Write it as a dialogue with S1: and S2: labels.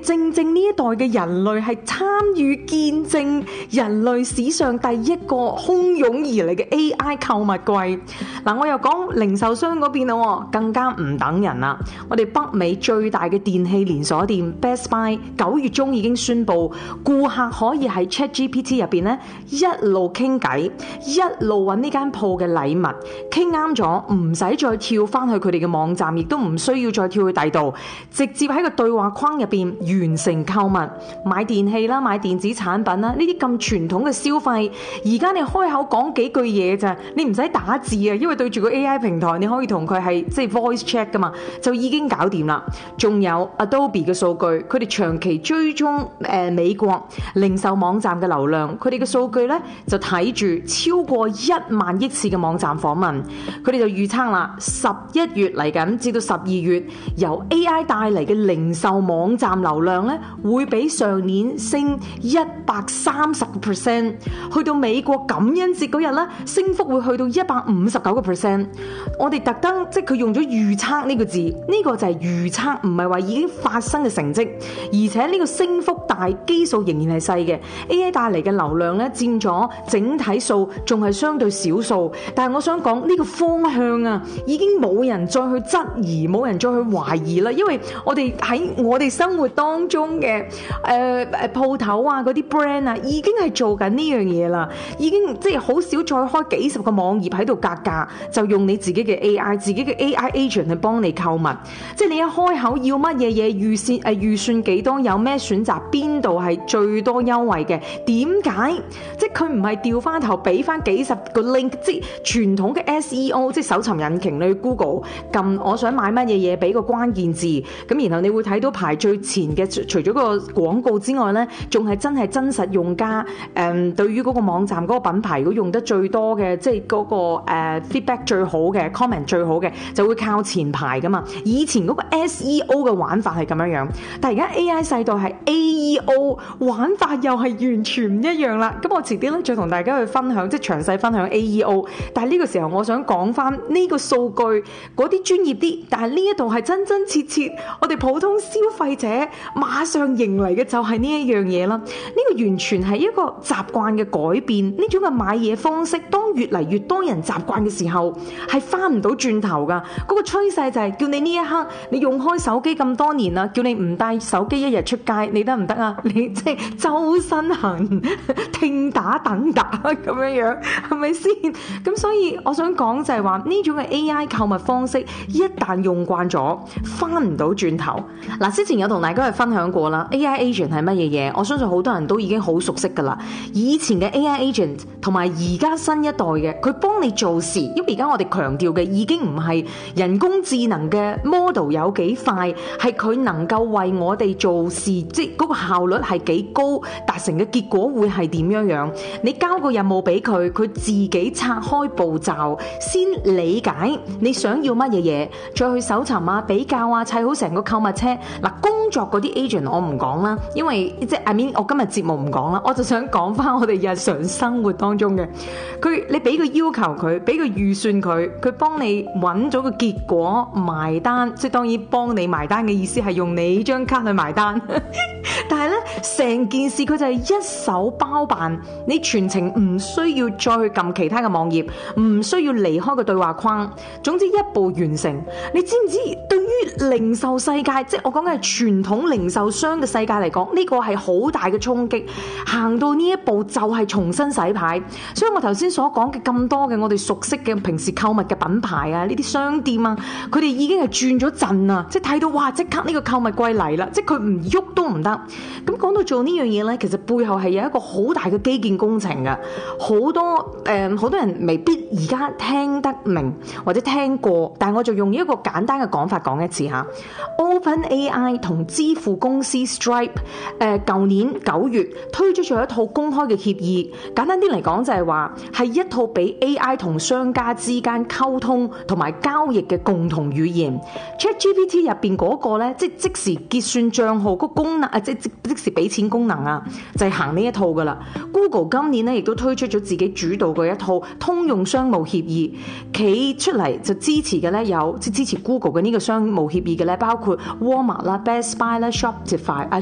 S1: 正正呢一代嘅人類係參與見證人類史上第一個洶湧而嚟嘅 AI 購物季。嗱，我又講零售商嗰邊啦，更加唔等人啦。我哋北美最大嘅電器連鎖店 Best Buy 9月中已經宣布，顧客可以喺 ChatGPT 入邊咧一路傾偈，一路揾呢間鋪嘅禮物，傾啱咗，唔使再跳翻去佢哋嘅網站，亦都唔需要再跳去第度，直接喺個對話框入邊完成購物。買電器啦，買電子產品啦，呢啲咁傳統嘅消費，而家你開口講幾句嘢咋，你唔使打字啊，因為對住個 AI 平台，你可以同佢係即係 voice check 噶嘛，就已經搞掂啦。仲有 Adobe 嘅數據，佢哋長期追蹤美國零售網站嘅流量，佢哋嘅數據咧就睇住超過1萬億次嘅網站訪問，佢哋就預測啦，11月嚟緊至到12月，由 AI 帶嚟嘅零售網站流量咧會比上年升130%，去到美國感恩節嗰日咧，升幅會去到159%。我哋特登即係佢用咗預測呢個字，呢個就係預測，唔係話已經發生嘅成績，而且呢個升幅大，基數仍然係細嘅。AI 帶嚟嘅流量咧佔咗整體數仲係相對少數，但係我想講呢個方向啊，已經冇人再去質疑，冇人再去懷疑啦，因為我哋喺我哋生活當中嘅鋪頭啊，嗰啲 brand 啊，已經係做緊呢樣嘢啦，已經即係好少再開幾十個網頁喺度格價，就用你自己嘅 AI， 自己嘅 AI agent 去幫你購物。即係你一開口要乜嘢嘢，預算幾多，有咩選擇，邊度係最多優惠嘅？點解？即係佢唔係調翻頭俾翻幾十個 link， 即係傳統嘅 SEO， 即係搜尋引擎，你去 Google 撳我想買乜嘢嘢，俾個關鍵字，咁然後你會睇到排最前嘅，除咗個廣告之外呢，仲係真係真實用家對於嗰個網站嗰個品牌，如果用得最多嘅，即係嗰個feedback 最好嘅 comment 最好嘅，就會靠前排噶嘛。以前嗰個 SEO 嘅玩法係咁樣樣，但係而家 AI 世代係 AEO 玩法又係完全唔一樣啦。咁我遲啲咧再同大家去分享，即係詳細分享 AEO。但係呢個時候我想講翻呢個數據嗰啲專業啲，但係呢一度係真真切切我哋普通消費者馬上迎嚟嘅就係呢一樣嘢啦。呢個完全係一個習慣嘅改變，呢種嘅買嘢方式，當越嚟越多人習慣嘅時候，係翻唔到轉頭噶。嗰個趨勢就係叫你呢一刻，你用開手機咁多年啦，叫你唔帶手機一日出街，你得唔得啊？你即係周身行，聽打等打咁樣樣，係咪先？咁所以我想講就係話呢種嘅 AI 購物方式，一旦用慣咗，翻唔到轉頭。嗱，之前有同大家去分享過啦 ，AI agent 係乜嘢嘢？我相信好多人都已經好熟悉噶啦。以前嘅 AI agent 同埋而家新一代嘅，佢幫你做事，因為而家我哋強調嘅已經唔係人工智能嘅 model 有幾快，係佢能夠為我哋做事，即係嗰個效率係幾高，達成嘅結果會係點樣樣？你交個任務俾佢，佢自己拆開步驟，先理解你想要乜嘢嘢，再去搜尋啊、比較啊、砌好成個購物車。嗱，工作嗰啲 agent 我唔講啦，因為即係 I mean 我今日節目唔講啦，我就想講翻我哋日常生活當中嘅。你俾個要求佢，俾個預算佢，佢幫你揾咗個結果埋單，即係當然幫你埋單嘅意思係用你張卡去埋單。但係咧，成件事佢就係一手包辦，你全程唔需要再去撳其他嘅網頁，唔需要離開個對話框，總之一步完成。你知唔知對於零售世界，即係我講嘅係傳統零售商嘅世界嚟講，呢個係好大嘅衝擊。行到呢一步就係重新洗牌。所以我頭先所講嘅咁多嘅我哋熟悉嘅平時購物嘅品牌啊，呢啲商店啊，佢哋已經係轉咗陣啊，即係睇到哇，即刻呢個購物季嚟啦，即係佢唔喐都唔得。咁講到做呢樣嘢呢，其實背後係有一個好大嘅基建工程嘅，好多人未必而家聽得明或者聽過，但係我就用一個簡單嘅講法講一次嚇。OpenAI 同支付公司 Stripe 舊年9月推出咗一套公開嘅協議，簡單啲嚟講就係話係一套俾 AI 同商家之間溝通同埋交易嘅共同語言。ChatGPT 入邊嗰個呢，即時結算帳號個功能啊，即時俾錢功能啊，就係行呢一套噶啦。Google 今年呢亦都推出咗自己主導嘅一套通用商務協議，企出嚟就支持嘅呢，有即支持 Google 嘅呢個商務協議嘅呢，包括 Walmart 啦、Best Buy 啦、